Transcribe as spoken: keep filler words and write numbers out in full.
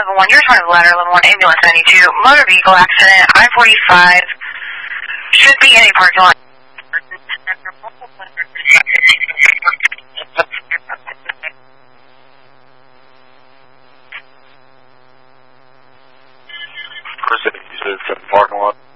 eleven one, you're trying to ladder eleven one, ambulance ninety-two, motor vehicle accident, I forty-five, should be in a parking lot. Person, you said it's in the parking lot?